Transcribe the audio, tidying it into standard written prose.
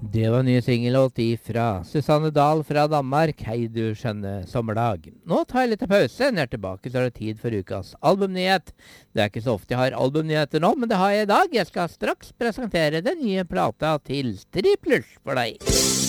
Det var nye singellåt fra Susanne Dahl fra Danmark. Hei du skjønne sommerdag. Nå tar jeg litt pause. Når jeg er tilbake så er det tid for ukas albumnyhet. Det er ikke så ofte jeg har albumnyheter nå, men det har jeg i dag. Jeg skal straks presentere den nye plata til Striplers for deg.